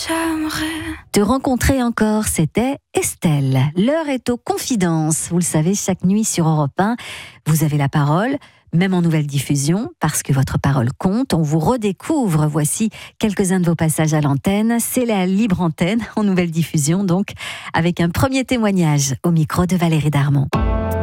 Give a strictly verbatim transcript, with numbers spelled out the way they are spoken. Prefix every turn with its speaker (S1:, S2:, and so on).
S1: Te rencontrer encore, c'était Estelle. L'heure est aux confidences. Vous le savez, chaque nuit sur Europe un, vous avez la parole, même en nouvelle diffusion, parce que votre parole compte. On vous redécouvre. Voici quelques-uns de vos passages à l'antenne. C'est la libre antenne en nouvelle diffusion, donc, avec un premier témoignage au micro de Valérie Darmon.